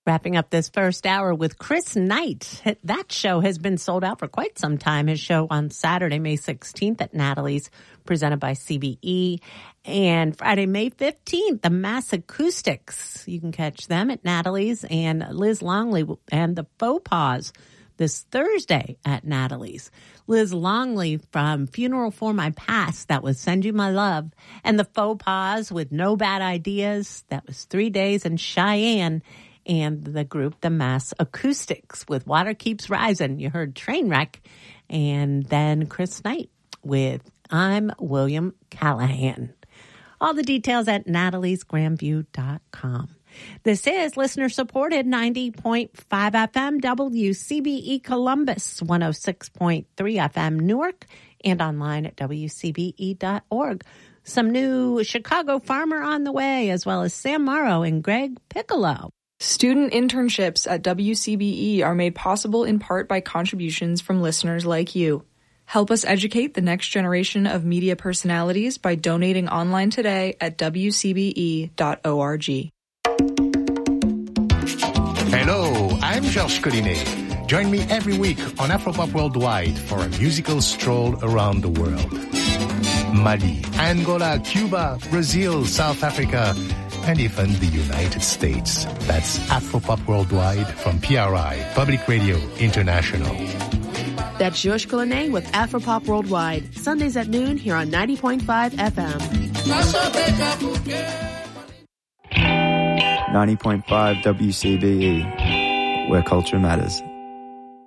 Wrapping up this first hour with Chris Knight. That show has been sold out for quite some time. His show on Saturday, May 16th at Natalie's, presented by CBE. And Friday, May 15th, the Mass Acoustics. You can catch them at Natalie's, and Liz Longley and the Faux Pas this Thursday at Natalie's. Liz Longley from Funeral for My Past, that was Send You My Love, and the Faux Pas with No Bad Ideas, that was 3 days in Cheyenne, and the group The Mass Acoustics with Water Keeps Rising. You heard Trainwreck, and then Chris Knight with I'm William Callahan. All the details at nataliesgrandview.com. This is listener-supported 90.5 FM WCBE Columbus, 106.3 FM Newark, and online at WCBE.org. Some new Chicago Farmer on the way, as well as Sam Morrow and Greg Piccolo. Student internships at WCBE are made possible in part by contributions from listeners like you. Help us educate the next generation of media personalities by donating online today at wcbe.org. Hello, I'm Georges Collinet. Join me every week on Afropop Worldwide for a musical stroll around the world. Mali, Angola, Cuba, Brazil, South Africa, and even the United States. That's Afropop Worldwide from PRI, Public Radio International. That's Georges Collinet with Afropop Worldwide, Sundays at noon here on 90.5 FM. 90.5 WCBE, where culture matters.